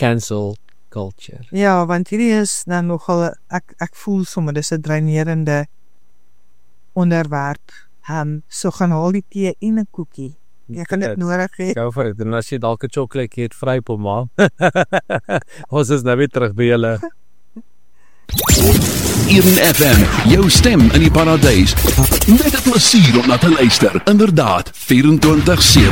cancel culture. Ja, want hierdie is nou nogal, ek voel sommer, dis 'n dreinerende onderwerp. So gaan haal die tee en 'n koekie. Jy gaan dit nodig hê. Go vir dit, en as jy dalk 'n chocolate het, vryp hom maar. Ons is nou weer terug by julle. Eden FM, jou stem in die paradys. Net 'n plesier om na te luister. Inderdaad, 24/7.